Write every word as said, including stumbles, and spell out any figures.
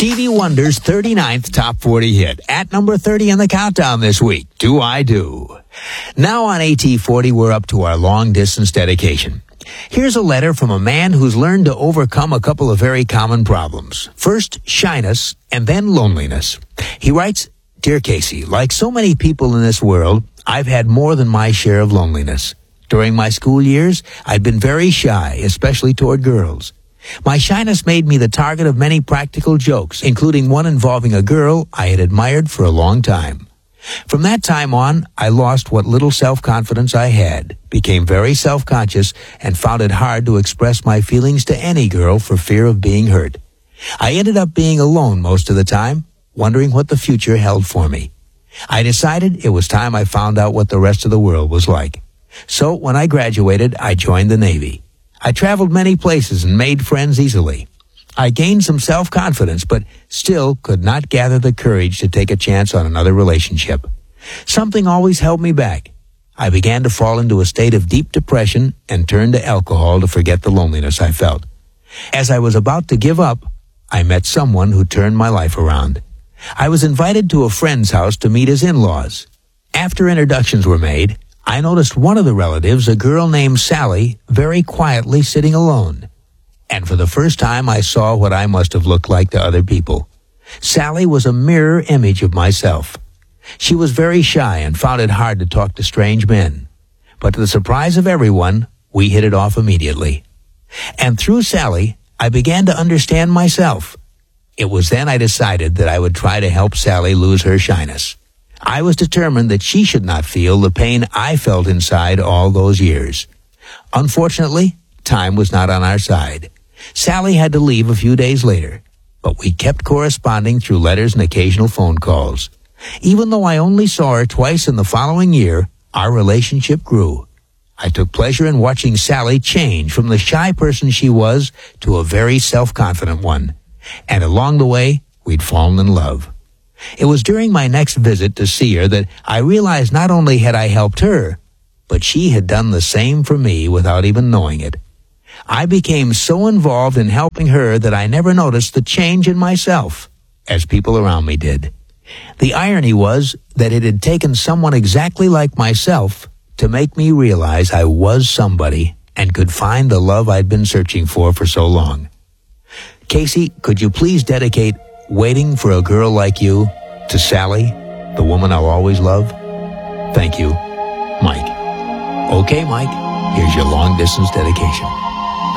Stevie Wonder's thirty-ninth Top forty hit. At number thirty in the countdown this week, Do I Do. Now on A T forty, we're up to our long-distance dedication. Here's a letter from a man who's learned to overcome a couple of very common problems. First, shyness, and then loneliness. He writes, Dear Casey, like so many people in this world, I've had more than my share of loneliness. During my school years, I'd been very shy, especially toward girls. My shyness made me the target of many practical jokes, including one involving a girl I had admired for a long time. From that time on, I lost what little self-confidence I had, became very self-conscious, and found it hard to express my feelings to any girl for fear of being hurt. I ended up being alone most of the time, wondering what the future held for me. I decided it was time I found out what the rest of the world was like. So when I graduated, I joined the Navy. I traveled many places and made friends easily. I gained some self-confidence, but still could not gather the courage to take a chance on another relationship. Something always held me back. I began to fall into a state of deep depression and turned to alcohol to forget the loneliness I felt. As I was about to give up, I met someone who turned my life around. I was invited to a friend's house to meet his in-laws. After introductions were made, I noticed one of the relatives, a girl named Sally, very quietly sitting alone. And for the first time, I saw what I must have looked like to other people. Sally was a mirror image of myself. She was very shy and found it hard to talk to strange men. But to the surprise of everyone, we hit it off immediately. And through Sally, I began to understand myself. It was then I decided that I would try to help Sally lose her shyness. I was determined that she should not feel the pain I felt inside all those years. Unfortunately, time was not on our side. Sally had to leave a few days later, but we kept corresponding through letters and occasional phone calls. Even though I only saw her twice in the following year, our relationship grew. I took pleasure in watching Sally change from the shy person she was to a very self-confident one. And along the way, we'd fallen in love. It was during my next visit to see her that I realized not only had I helped her, but she had done the same for me without even knowing it. I became so involved in helping her that I never noticed the change in myself, as people around me did. The irony was that it had taken someone exactly like myself to make me realize I was somebody and could find the love I'd been searching for for so long. Casey, could you please dedicate Waiting for a Girl Like You to Sally, the woman I'll always love? Thank you, Mike. Okay, Mike, here's your long-distance dedication.